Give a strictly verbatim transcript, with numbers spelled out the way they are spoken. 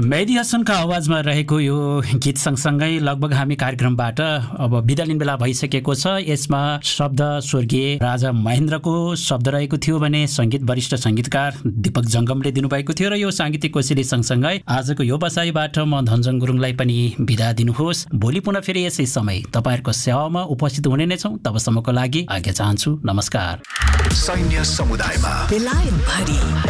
मेहदी हसनको आवाजमा रहेको यो गीत सँगसँगै लगभग हामी कार्यक्रमबाट अब बिदा लिने बेला भइसकेको छ। यसमा शब्द स्वर्गीय राजा महेन्द्रको शब्द रहेको थियो भने संगीत वरिष्ठ संगीतकार दीपक जंगमले दिनुभएको थियो र यो सांगीतिक कोसेली सँगसँगै आजको यो बसाइबाट म धनजङ गुरुङलाई पनि बिदा दिनुहोस्। भोलि पुनः फेरि यसै समय तपाईहरुको सेवामा उपस्थित हुने नै छौं। तबसम्मको लागि आज्ञा चाहन्छु। नमस्कार। सैन्य समुदायमा बेलायत भरि